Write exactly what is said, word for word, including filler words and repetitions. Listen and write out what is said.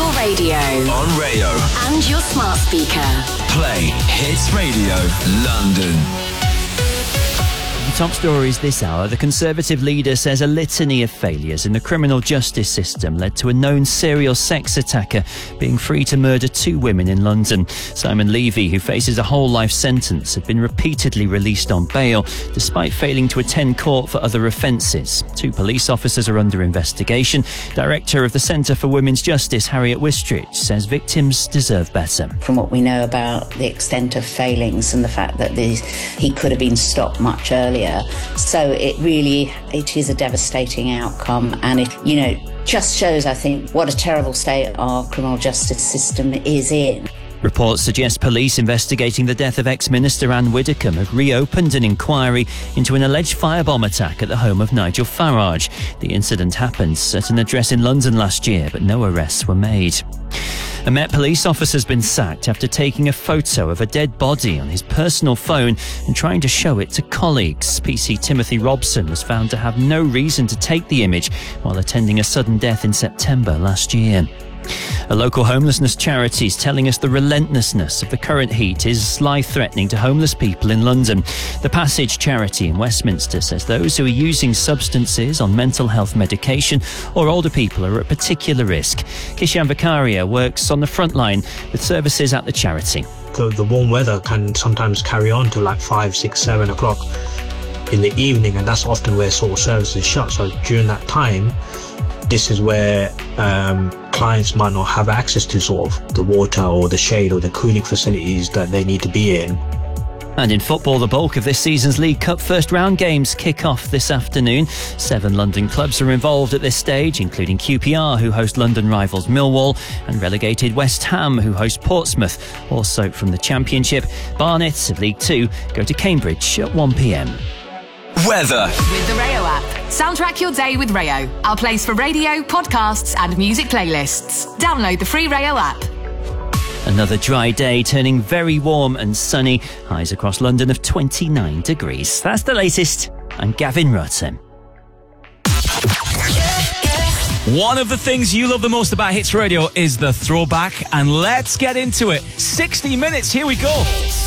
your radio. On Rayo. And your smart speaker. Play Hits Radio London. Top stories this hour. The Conservative leader says a litany of failures in the criminal justice system led to a known serial sex attacker being free to murder two women in London. Simon Levy, who faces a whole life sentence, had been repeatedly released on bail despite failing to attend court for other offences. Two police officers are under investigation. Director of the Centre for Women's Justice, Harriet Wistrich, says victims deserve better. From what we know about the extent of failings and the fact that these, he could have been stopped much earlier. So it really, it is a devastating outcome, and it, you know, just shows, I think, what a terrible state our criminal justice system is in. Reports suggest police investigating the death of ex-Minister Anne Widdecombe have reopened an inquiry into an alleged firebomb attack at the home of Nigel Farage. The incident happened at an address in London last year, but no arrests were made. A Met police officer's been sacked after taking a photo of a dead body on his personal phone and trying to show it to colleagues. P C Timothy Robson was found to have no reason to take the image while attending a sudden death in September last year. A local homelessness charity is telling us the relentlessness of the current heat is life-threatening to homeless people in London. The Passage charity in Westminster says those who are using substances on mental health medication or older people are at particular risk. Kishan Vakaria works on the front line with services at the charity. The, the warm weather can sometimes carry on to like five, six, seven o'clock in the evening, and that's often where sort of services shut. So during that time, this is where um, clients might not have access to sort of the water or the shade or the cooling facilities that they need to be in. And in football, the bulk of this season's League Cup first round games kick off this afternoon. Seven London clubs are involved at this stage, including Q P R, who host London rivals Millwall, and relegated West Ham, who host Portsmouth. Also from the Championship, Barnet of League Two go to Cambridge at one p m. Weather. With the Rayo app. Soundtrack your day with Rayo. Our place for radio, podcasts and music playlists. Download the free Rayo app. Another dry day, turning very warm and sunny. Highs across London of twenty-nine degrees. That's the latest. I'm Gavin Rutten. One of the things you love the most about Hits Radio is the throwback, and let's get into it. sixty minutes, here we go.